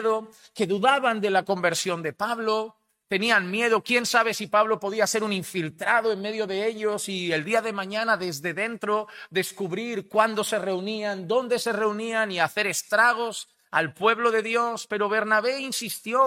miedo, que dudaban de la conversión de Pablo, tenían miedo. ¿Quién sabe si Pablo podía ser un infiltrado en medio de ellos y el día de mañana desde dentro descubrir cuándo se reunían, dónde se reunían y hacer estragos al pueblo de Dios? Pero Bernabé insistió